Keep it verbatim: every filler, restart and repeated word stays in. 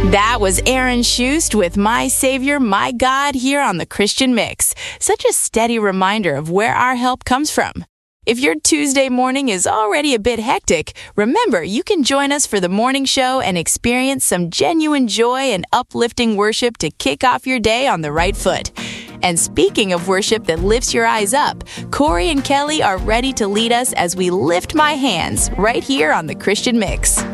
That was Aaron Schust with My Savior, My God here on the Christian Mix. Such a steady reminder of where our help comes from. If your Tuesday morning is already a bit hectic, remember you can join us for the morning show and experience some genuine joy and uplifting worship to kick off your day on the right foot. And speaking of worship that lifts your eyes up, Corey and Kelly are ready to lead us as we lift my hands right here on the Christian Mix.